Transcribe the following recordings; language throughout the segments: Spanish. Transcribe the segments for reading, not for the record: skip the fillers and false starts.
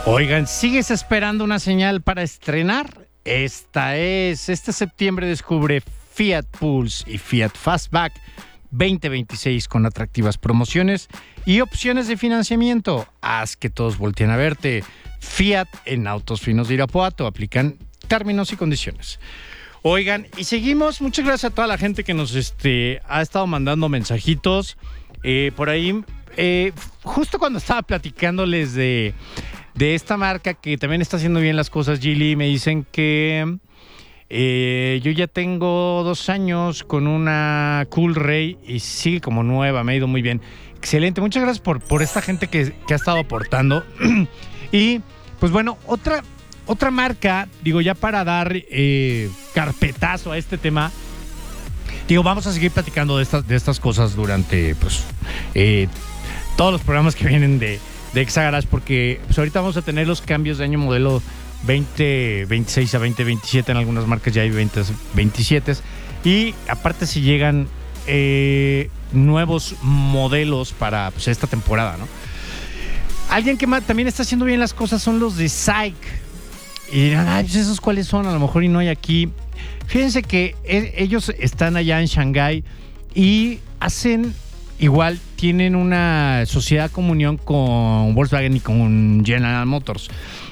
Oigan, ¿sigues esperando una señal para estrenar? Este septiembre descubre Fiat Pulse y Fiat Fastback 2026 con atractivas promociones y opciones de financiamiento. Haz que todos volteen a verte. Fiat en Autos Finos de Irapuato. Aplican términos y condiciones. Oigan, y seguimos. Muchas gracias a toda la gente que nos ha estado mandando mensajitos. Por ahí, justo cuando estaba platicándoles de esta marca que también está haciendo bien las cosas, Gili, me dicen que yo ya tengo 2 años con una Cool Ray y sigue como nueva, me ha ido muy bien. Excelente, muchas gracias por esta gente que ha estado aportando. Y pues bueno, otra marca, digo, ya para dar carpetazo a este tema, digo, vamos a seguir platicando de estas cosas durante pues todos los programas que vienen de Exagarage, porque pues ahorita vamos a tener los cambios de año modelo 2026 a 2027, en algunas marcas ya hay 2027, y aparte si llegan nuevos modelos para pues, esta temporada, ¿no? Alguien que también está haciendo bien las cosas son los de SAIC. Y dirán, ay, pues esos cuáles son, a lo mejor y no hay aquí. Fíjense que ellos están allá en Shanghái y hacen igual, tienen una sociedad comunión con Volkswagen y con General Motors.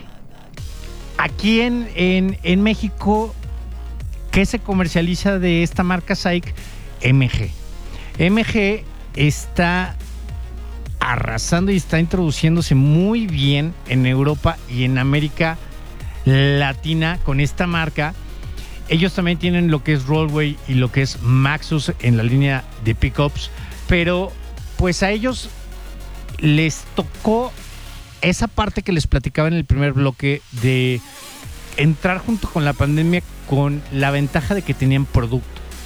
Aquí en México, ¿qué se comercializa de esta marca SAIC? MG. MG está arrasando y está introduciéndose muy bien en Europa y en América Latina con esta marca. Ellos también tienen lo que es Rollway y lo que es Maxus en la línea de pickups, pero pues a ellos les tocó esa parte que les platicaba en el primer bloque de entrar junto con la pandemia con la ventaja de que tenían producto.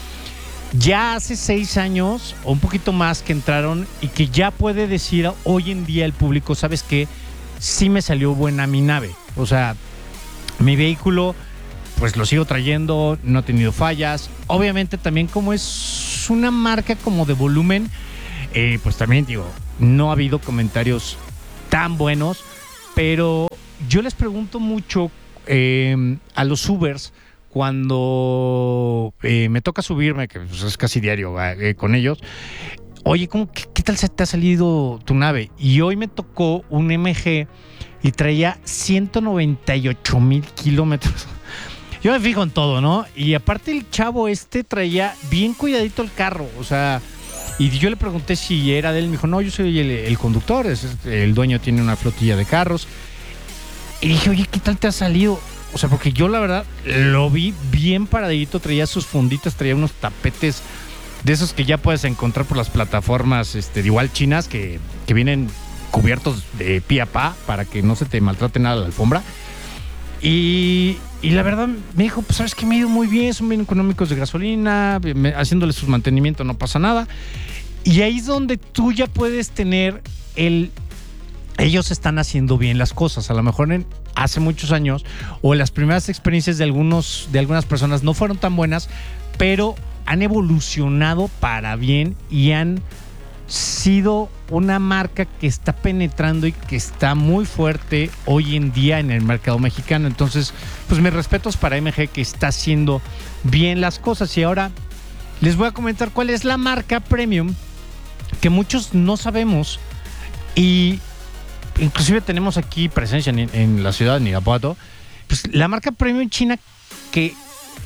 Ya hace 6 años o un poquito más que entraron y que ya puede decir hoy en día el público, ¿sabes qué? Sí me salió buena mi nave. O sea, mi vehículo pues lo sigo trayendo, no ha tenido fallas. Obviamente también como es una marca como de volumen, pues también digo, no ha habido comentarios tan buenos, pero yo les pregunto mucho a los Ubers cuando me toca subirme, que pues, es casi diario con ellos. Oye, ¿qué tal se te ha salido tu nave? Y hoy me tocó un MG y traía 198,000 kilómetros. Yo me fijo en todo, ¿no? Y aparte el chavo traía bien cuidadito el carro, o sea, y yo le pregunté si era de él, me dijo, no, yo soy el conductor, el dueño tiene una flotilla de carros. Y dije, oye, ¿qué tal te ha salido? O sea, porque yo la verdad lo vi bien paradito, traía sus funditas, traía unos tapetes de esos que ya puedes encontrar por las plataformas de igual chinas que vienen cubiertos de pie a pa para que no se te maltrate nada la alfombra. Y la verdad me dijo, pues sabes que me ha ido muy bien, son bien económicos de gasolina, haciéndole sus mantenimientos no pasa nada. Y ahí es donde tú ya puedes tener ellos están haciendo bien las cosas. A lo mejor hace muchos años o las primeras experiencias de algunas personas no fueron tan buenas, pero han evolucionado para bien y han sido una marca que está penetrando y que está muy fuerte hoy en día en el mercado mexicano. Entonces, pues mis respetos para MG, que está haciendo bien las cosas. Y ahora les voy a comentar cuál es la marca premium que muchos no sabemos, y inclusive tenemos aquí presencia en la ciudad de Irapuato. Pues la marca premium china, que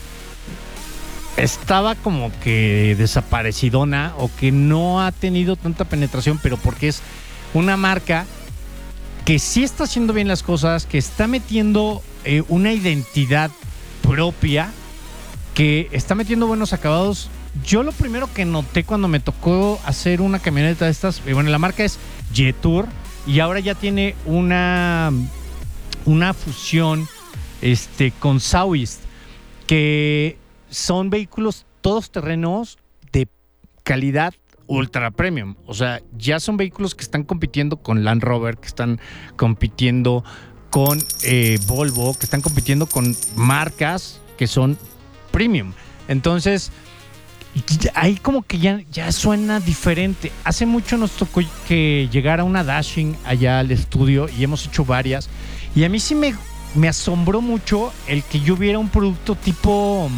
estaba como que desaparecidona o que no ha tenido tanta penetración, pero porque es una marca que sí está haciendo bien las cosas, que está metiendo una identidad propia, que está metiendo buenos acabados. Yo lo primero que noté cuando me tocó hacer una camioneta de estas, bueno, la marca es Jetour y ahora ya tiene una fusión con Sauist, que son vehículos todos terrenos de calidad ultra premium. O sea, ya son vehículos que están compitiendo con Land Rover, que están compitiendo con Volvo, que están compitiendo con marcas que son premium. Entonces, ahí como que ya suena diferente. Hace mucho nos tocó que llegara una dashing allá al estudio y hemos hecho varias. Y a mí sí me asombró mucho el que yo viera un producto tipo...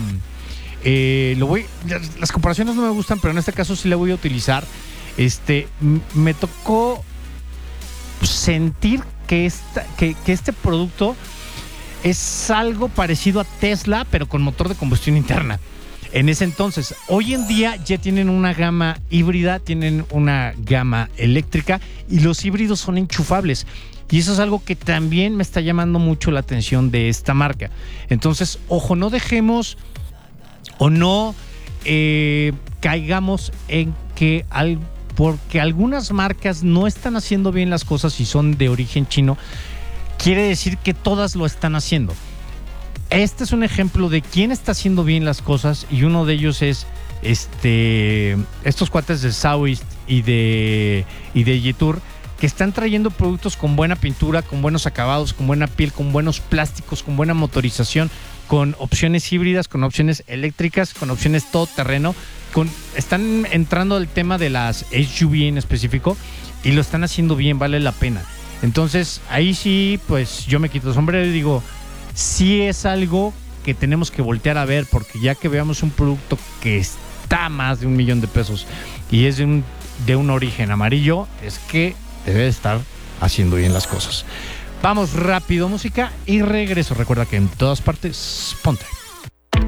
las comparaciones no me gustan, pero en este caso sí la voy a utilizar. Me tocó sentir que este producto es algo parecido a Tesla, pero con motor de combustión interna. En ese entonces, hoy en día ya tienen una gama híbrida, tienen una gama eléctrica y los híbridos son enchufables. Y eso es algo que también me está llamando mucho la atención de esta marca. Entonces, ojo, no dejemos o no caigamos en que porque algunas marcas no están haciendo bien las cosas y son de origen chino, quiere decir que todas lo están haciendo. Este es un ejemplo de quién está haciendo bien las cosas y uno de ellos es estos cuates de Saoist y de Jetour, que están trayendo productos con buena pintura, con buenos acabados, con buena piel, con buenos plásticos, con buena motorización, con opciones híbridas, con opciones eléctricas, con opciones todoterreno. Están entrando al tema de las SUV en específico y lo están haciendo bien, vale la pena. Entonces, ahí sí, pues yo me quito el sombrero y digo, sí es algo que tenemos que voltear a ver, porque ya que veamos un producto que está más de $1 millón y es de un origen amarillo, es que debe estar haciendo bien las cosas. Vamos rápido, música y regreso. Recuerda que en todas partes, ponte.